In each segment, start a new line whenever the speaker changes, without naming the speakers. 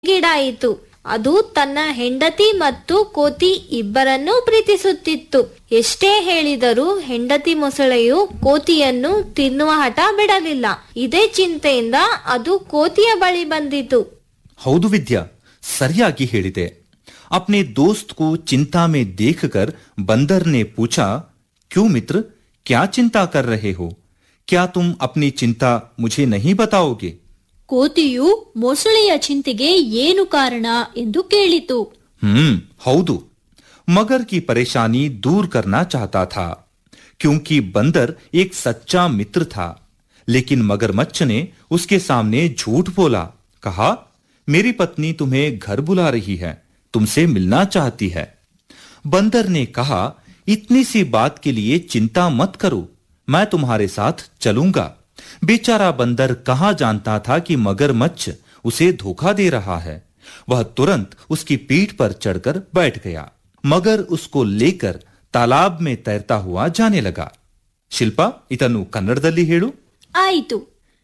ಗೀಡಾಯಿತು. ಅದು ತನ್ನ ಹೆಂಡತಿ ಮತ್ತು ಕೋತಿ ಇಬ್ಬರನ್ನೂ ಪ್ರೀತಿಸುತ್ತಿತ್ತು. ಎಷ್ಟೇ ಹೇಳಿದರೂ ಹೆಂಡತಿ ಮೊಸಳೆಯು ಕೋತಿಯನ್ನು ತಿನ್ನುವ ಹಠ ಬಿಡಲಿಲ್ಲ. ಇದೇ ಚಿಂತೆಯಿಂದ ಅದು ಕೋತಿಯ ಬಳಿ ಬಂದಿತು.
ಹೌದು ವಿದ್ಯಾ, ಸರಿಯಾಗಿ ಹೇಳಿದೆ. अपने दोस्त को चिंता में देखकर बंदर ने पूछा, क्यों मित्र, क्या चिंता कर रहे हो? क्या तुम अपनी चिंता मुझे नहीं बताओगे?
ಕೋತಿಯು ಮೊಸಳೆಯ ಚಿಂತೆಗೆ ಏನು ಕಾರಣ ಎಂದು ಕೇಳಿತು.
हौदु, मगर की परेशानी दूर करना चाहता था, क्योंकि बंदर एक सच्चा मित्र था. लेकिन मगरमच्छ ने उसके सामने झूठ बोला. कहा, मेरी पत्नी तुम्हें घर बुला रही है, तुमसे मिलना चाहती है. बंदर ने कहा, इतनी सी बात के लिए चिंता मत करो, मैं तुम्हारे साथ चलूंगा. बेचारा बंदर कहां जानता था कि मगरमच्छ उसे धोखा दे रहा है. वह तुरंत उसकी पीठ पर चढ़कर बैठ गया. मगर उसको लेकर तालाब में तैरता हुआ जाने लगा. ಶಿಲ್ಪಾ, ಇದನ್ನು ಕನ್ನಡದಲ್ಲಿ ಹೇಳು.
ಆಯಿತು.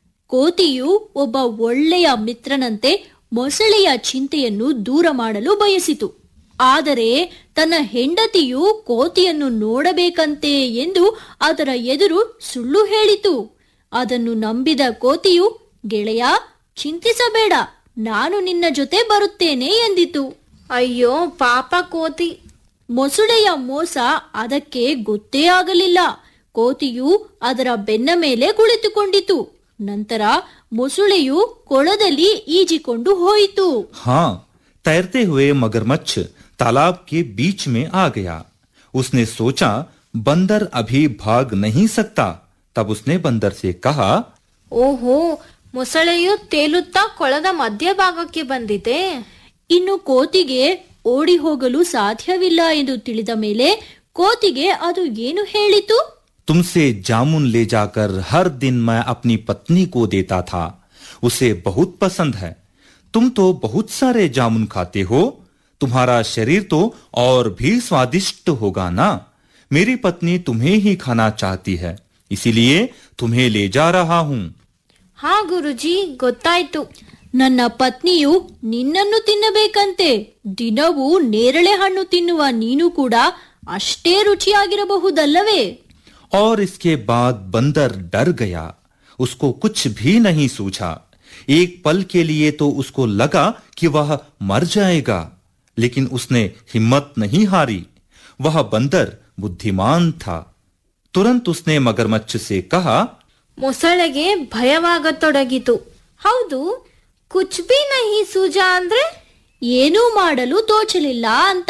ಕೋತಿಯು ಒಬ್ಬ ಒಳ್ಳೆಯ ಮಿತ್ರನಂತೆ ಮೊಸಳೆಯ ಚಿಂತೆಯನ್ನು ದೂರ ಮಾಡಲು ಬಯಸಿತು. ಆದರೆ ತನ್ನ ಹೆಂಡತಿಯು ಕೋತಿಯನ್ನು ನೋಡಬೇಕಂತೆ ಎಂದು ಅದರ ಎದುರು ಸುಳ್ಳು ಹೇಳಿತು. ಅದನ್ನು ನಂಬಿದ ಕೋತಿಯು, ಗೆಳೆಯ, ಚಿಂತಿಸಬೇಡ, ನಾನು ನಿನ್ನ ಜೊತೆ ಬರುತ್ತೇನೆ ಎಂದಿತು.
ಅಯ್ಯೋ ಪಾಪ ಕೋತಿ.
ಮೊಸಳೆಯ ಮೋಸ ಅದಕ್ಕೆ ಗೊತ್ತೇ ಆಗಲಿಲ್ಲ. ಕೋತಿಯು ಅದರ ಬೆನ್ನ ಮೇಲೆ ಕುಳಿತುಕೊಂಡಿತು. ನಂತರ ಮೊಸಳೆಯು ಕೊಳದಲ್ಲಿ ಈಜಿಕೊಂಡು ಹೋಯಿತು.
हाँ, तैरते हुए मगरमच्छ तालाब के बीच में आ गया. उसने सोचा, बंदर अभी भाग नहीं सकता. तब उसने बंदर से कहा,
ಓಹೋ, ಮೊಸಳೆಯು ತೇಲುತ್ತಾ ಕೊಳದ ಮಧ್ಯಭಾಗಕ್ಕೆ ಬಂದಿದೆ.
ಇನ್ನು ಕೋತಿಗೆ ಓಡಿ ಹೋಗಲು ಸಾಧ್ಯವಿಲ್ಲ ಎಂದು ತಿಳಿದ ಮೇಲೆ ಕೋತಿಗೆ ಅದು ಏನು ಹೇಳಿತು?
तुमसे जामुन ले जाकर हर दिन मैं अपनी पत्नी को देता था, उसे बहुत पसंद है. तुम तो बहुत सारे जामुन खाते हो, तुम्हारा शरीर तो और भी स्वादिष्ट होगा ना. मेरी पत्नी तुम्हें ही खाना चाहती है, इसीलिए तुम्हें ले जा रहा हूं.
ಹಾ ಗುರುಜಿ, ಗೊತ್ತಾಯ್ತು.
ನನ್ನ ಪತ್ನಿಯು ನಿನ್ನನ್ನು ತಿನ್ನಬೇಕಂತೆ. ದಿನವೂ ನೇರಳೆ ಹಣ್ಣು ತಿನ್ನುವ ನೀನು ಕೂಡ ಅಷ್ಟೇ ರುಚಿಯಾಗಿರಬಹುದಲ್ಲವೇ?
और इसके बाद बंदर डर गया. उसको कुछ भी नहीं सूझा. एक पल के लिए तो उसको लगा कि वह मर जाएगा, लेकिन उसने हिम्मत नहीं हारी. वह बंदर बुद्धिमान था. तुरंत उसने मगरमच्छ से कहा,
ಮೊಸಳೆಗೆ ಭಯವಾಗತೊಡಗಿತು. ಹೌದು, ಕುಚ್ ಬಿ ನಹಿ ಸೂಜಾ ಅಂದ್ರೆ
ಏನೂ ಮಾಡಲು ತೋಚಲಿಲ್ಲ ಅಂತ.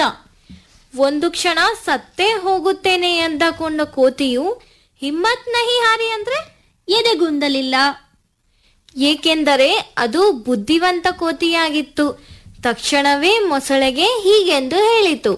ಒಂದು ಕ್ಷಣ ಸತ್ತೇ ಹೋಗುತ್ತೇನೆ ಎಂದಕೊಂಡ ಕೋತಿಯು ಹಿಮ್ಮತ್ ನಹಿ ಹಾರಿ ಅಂದ್ರೆ
ಎದೆಗುಂದಲಿಲ್ಲ.
ಏಕೆಂದರೆ ಅದು ಬುದ್ಧಿವಂತ ಕೋತಿಯಾಗಿತ್ತು. ತಕ್ಷಣವೇ ಮೊಸಳೆಗೆ ಹೀಗೆಂದು ಹೇಳಿತು,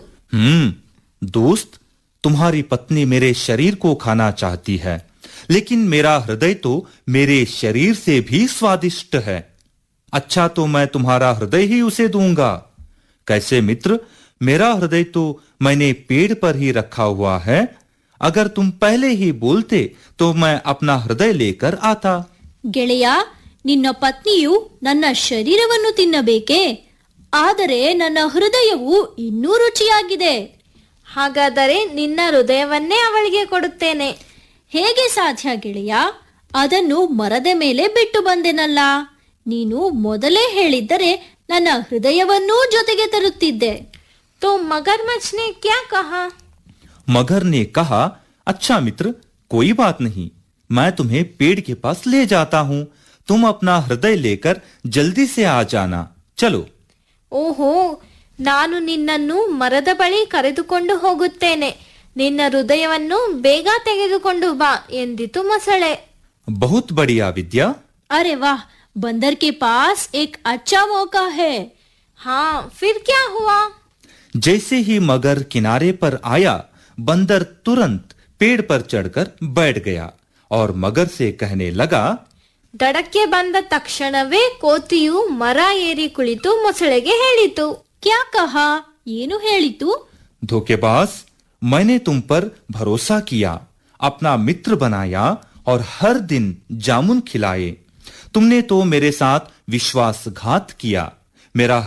दोस्त, तुम्हारी पत्नी मेरे शरीर को खाना चाहती है, लेकिन मेरा हृदय तो मेरे शरीर से भी स्वादिष्ट है. अच्छा, तो मैं तुम्हारा हृदय ही उसे दूंगा. कैसे मित्र, मेरा हृदय तो मैंने पेड़ पर ही रखा हुआ है. अगर तुम पहले ही बोलते तो मैं अपना हृदय लेकर आता.
ಗೆಳೆಯ, ನಿನ್ನ ಪತ್ನಿಯು ನನ್ನ ಶರೀರವನ್ನು ತಿನ್ನಬೇಕೇ? ಆದರೆ ನನ್ನ ಹೃದಯವು ಇನ್ನೂ ರುಚಿಯಾಗಿದೆ.
ಹಾಗಾದರೆ ನಿನ್ನ ಹೃದಯವನ್ನೇ ಅವಳಿಗೆ ಕೊಡುತ್ತೇನೆ.
ಹೇಗೆ ಸಾಧ್ಯ ಗೆಳೆಯ? ಅದನ್ನು ಮರದ ಮೇಲೆ ಬಿಟ್ಟು ಬಂದೆನಲ್ಲ. ನೀನು ಮೊದಲೇ ಹೇಳಿದ್ದರೆ ನನ್ನ ಹೃದಯವನ್ನೂ ಜೊತೆಗೆ ತರುತ್ತಿದ್ದೆ.
तो मगरमच्छ ने क्या कहा?
मगर ने कहा, अच्छा मित्र, कोई बात नहीं, मैं तुम्हें पेड़ के पास ले जाता हूं. तुम अपना हृदय लेकर जल्दी से आ जाना. चलो.
ಓಹೋ, ನಾನು ನಿನ್ನನ್ನು ಮರದ ಬಳಿ ಕರೆದುಕೊಂಡು ಹೋಗುತ್ತೇನೆ. ನಿನ್ನ ಹೃದಯವನ್ನು ಬೇಗ ತೆಗೆದುಕೊಂಡು ಬಾ ಎಂದಿತು ಮೊಸಳೆ.
बहुत बढ़िया विद्या.
अरे वाह, बंदर के पास एक अच्छा मौका है.
हाँ, फिर क्या हुआ?
जैसे ही मगर किनारे पर आया, बंदर तुरंत पेड़ पर चढ़कर बैठ गया और मगर से कहने लगा,
ದಡಕ್ಕೆ ಬಂದ ತಕ್ಷಣವೇ ಕೋತಿಯು ಮರ ಏರಿ ಕುಳಿತು ಮೊಸಳೆಗೆ ಹೇಳಿತು.
ಕ್ಯಾ ಕಹಾ? ಏನು ಹೇಳಿತು?
धोखेबाज, मैंने तुम पर भरोसा किया, अपना मित्र बनाया और हर दिन जामुन खिलाए. तुमने तो मेरे साथ विश्वासघात किया. मेरा